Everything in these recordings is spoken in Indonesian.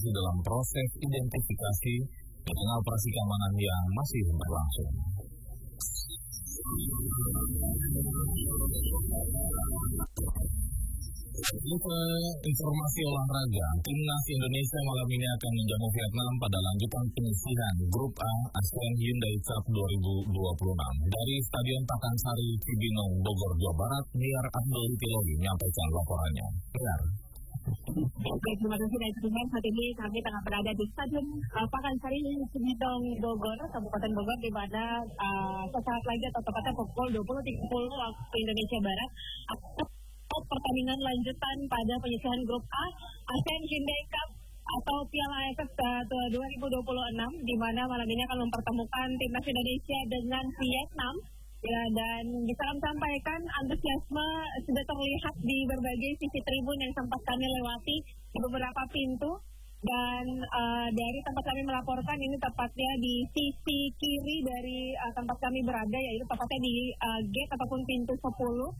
dalam proses identifikasi dengan operasi keamanan yang masih berlangsung. Informasi olahraga, Timnas Indonesia malam ini akan menjamu Vietnam pada lanjutan penyisihan Grup A ASEAN Hyundai Cup 2026. Dari Stadion Pakansari, Cibinong, Bogor, Jawa Barat, Niar Abdul Tilogi menyampaikan laporannya. Niar. Baik, terima kasih dari Timnas. Saat ini kami tengah berada di Stadion Pakansari, Cibinong, Bogor, Kabupaten Bogor, di mana sesaat lagi atau tepatnya pukul 20.30 waktu Indonesia Barat pertandingan lanjutan pada penyisihan Grup A ASEAN Hyundai Cup atau Piala AFF 2026, di mana malam ini akan mempertemukan Timnas Indonesia dengan Vietnam. Ya, dan bisa kami sampaikan antusiasme sudah terlihat di berbagai sisi tribun yang sempat kami lewati di beberapa pintu. Dan dari tempat kami melaporkan ini tepatnya di sisi kiri dari tempat kami berada, yaitu tepatnya di gate ataupun pintu 10.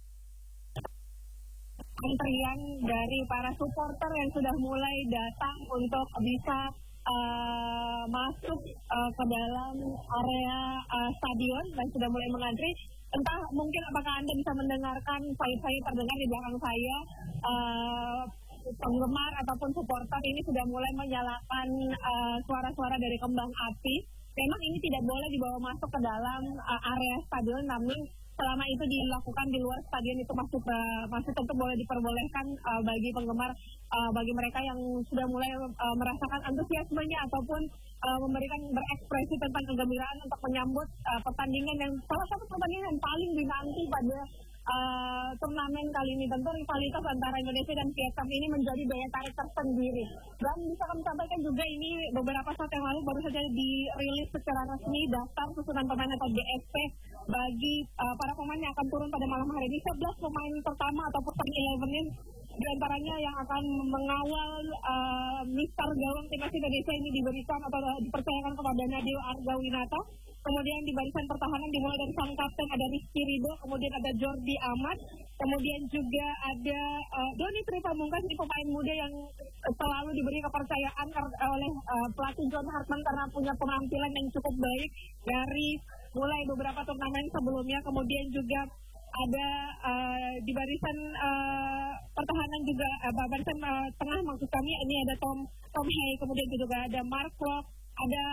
Antrian dari para supporter yang sudah mulai datang untuk bisa masuk ke dalam area stadion dan sudah mulai mengantri. Entah mungkin apakah Anda bisa mendengarkan saya terdengar di belakang saya, penggemar ataupun supporter ini sudah mulai menyalakan suara-suara dari kembang api. Memang ini tidak boleh dibawa masuk ke dalam area stadion, namun selama itu dilakukan di luar stadion itu masih tentu boleh diperbolehkan bagi penggemar, bagi mereka yang sudah mulai merasakan antusiasmenya ataupun memberikan berekspresi tentang kegembiraan untuk menyambut pertandingan yang salah satu pertandingan yang paling dinanti pada turnamen kali ini. Tentu rivalitas antara Indonesia dan Vietnam ini menjadi daya tarik tersendiri. Dan bisa kami sampaikan juga ini beberapa saat yang lalu baru saja dirilis secara resmi daftar susunan pemain atau DSP bagi para pemain yang akan turun pada malam hari ini. 11 pemain pertama atau starting 11 di antaranya yang akan mengawal Mister Gawang Timnas Indonesia ini diberikan atau dipercayakan kepada Nadeo Argawinata. Kemudian di barisan pertahanan dimulai dari sang kapten ada Rizky Ridho, kemudian ada Jordi Amat, kemudian juga ada Doni Tripamungkas, ini pemain muda yang selalu diberi kepercayaan oleh pelatih John Hartman karena punya penampilan yang cukup baik dari mulai beberapa turnamen sebelumnya. Kemudian juga ada di barisan pertahanan juga barisan tengah maksud kami ini ada Tom Hay, kemudian juga ada Mark Klok, ada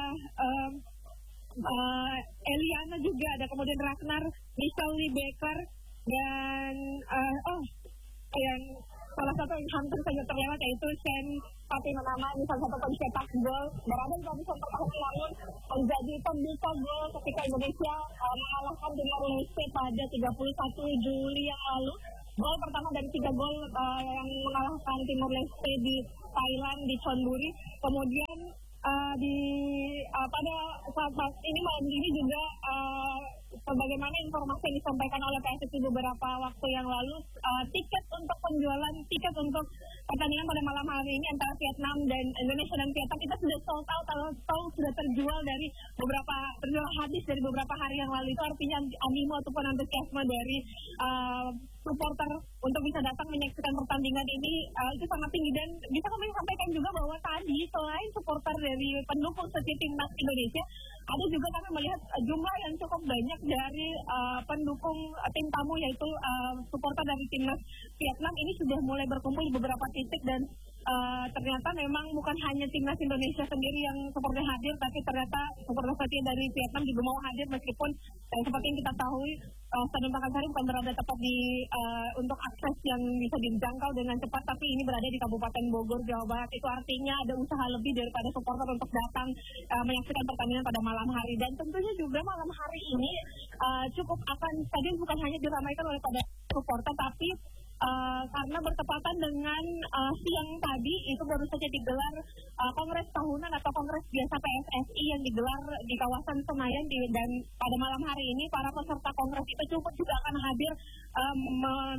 Eliana juga ada, kemudian Ragnar, Michel Becker, dan yang salah satu yang hampir saja terlewat yaitu Sen Fatima Nama, ini salah satu pencetak gol berada di barisan pertahanan namun menjadi pembuka gol ketika Indonesia mengalahkan Timor Leste pada 31 Juli yang lalu. Gol pertama dari 3 gol yang mengalahkan Timor Leste di Thailand di Chonburi. Kemudian pada saat ini malam ini juga sebagaimana informasi yang disampaikan oleh PSSI beberapa waktu yang lalu, tiket untuk penjualan tiket untuk pertandingan pada malam hari ini antara Vietnam dan Indonesia dan Vietnam kita sudah sold out atau sudah terjual habis dari beberapa hari yang lalu. Itu artinya animo ataupun antusiasme dari supporter untuk bisa datang menyaksikan pertandingan ini itu sangat tinggi. Dan bisa kami sampaikan juga bahwa tadi selain supporter dari pendukung setia Timnas Indonesia, ada juga kami melihat jumlah yang cukup banyak dari pendukung tim tamu yaitu supporter dari Timnas Vietnam ini sudah mulai berkumpul di beberapa titik. Dan ternyata memang bukan hanya Timnas Indonesia sendiri yang seperti hadir, tapi ternyata supporter setia dari Vietnam juga mau hadir meskipun seperti yang kita tahu Stadion Pakansari bukan berada tepat di untuk akses yang bisa dijangkau dengan cepat, tapi ini berada di Kabupaten Bogor, Jawa Barat. Itu artinya ada usaha lebih daripada supporter untuk datang menyaksikan pertandingan pada malam hari. Dan tentunya juga malam hari ini cukup akan stadion bukan hanya diramaikan oleh pada supporter, tapi karena bertepatan dengan siang tadi itu baru saja digelar kongres tahunan atau kongres biasa PSSI yang digelar di kawasan Senayan dan pada malam hari ini para peserta kongres itu juga akan hadir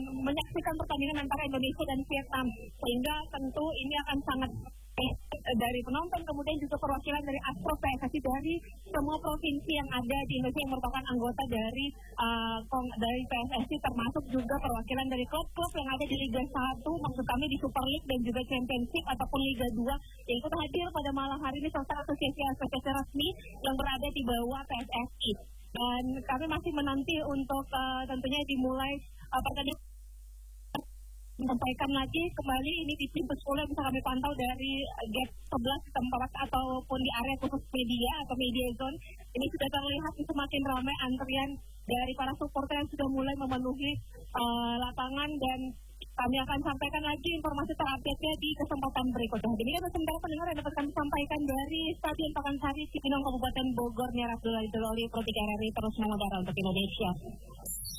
menyaksikan pertandingan antara Indonesia dan Vietnam, sehingga tentu ini akan sangat dari penonton, kemudian juga perwakilan dari Astro PSSI dari semua provinsi yang ada di Indonesia yang merupakan anggota dari PSSI, termasuk juga perwakilan dari klub-klub yang ada di Liga 1, maksud kami di Super League dan juga Championship ataupun Liga 2 yang ikut hadir pada malam hari ini serta asosiasi resmi yang berada di bawah PSSI. Dan kami masih menanti untuk tentunya dimulai pertandingan. Sampaikan lagi kembali ini di pintu 10 bisa kami pantau dari gate 11 tempat ataupun di area khusus media atau media zone. Ini sudah terlihat semakin ramai antrian dari para supporter yang sudah mulai memenuhi lapangan, dan kami akan sampaikan lagi informasi terupdate-nya di kesempatan berikutnya. Jadi sementara pendengar yang dapat kami sampaikan dari Stadion Pakansari Cibinong Kabupaten Bogor, Nyar Abdullah Idul Oli Pro 3 RRI terus mengudara untuk Indonesia.